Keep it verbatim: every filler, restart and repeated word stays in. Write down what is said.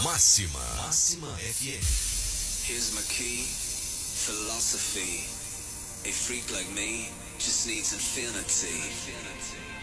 Máxima. Máxima F M. Here's my key, philosophy. A freak like me just needs infinity.